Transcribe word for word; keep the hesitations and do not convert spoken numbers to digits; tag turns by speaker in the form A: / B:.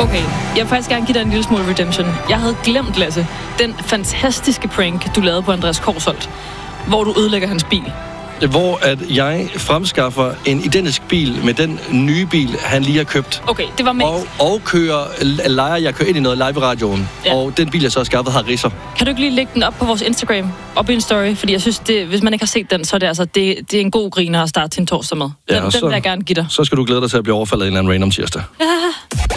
A: Okay, jeg vil faktisk gerne give dig en lille smule redemption. Jeg havde glemt, Lasse, den fantastiske prank, du lavede på Andreas Korsholt, hvor du ødelægger hans bil.
B: Hvor at jeg fremskaffer en identisk bil med den nye bil, han lige har købt.
A: Okay, det var med.
B: Og, og kører, leger, jeg kører ind i noget live i radioen. Ja. Og den bil, jeg så har skaffet, har ridser.
A: Kan du ikke lige lægge den op på vores Instagram? Op i en story? Fordi jeg synes, det, hvis man ikke har set den, så er det altså, det, det er en god griner at starte til en torsdag med. Den,
B: ja,
A: den
B: så,
A: vil jeg gerne give dig.
B: Så skal du glæde dig til at blive overfaldet en eller anden random tirsdag.
A: Ja.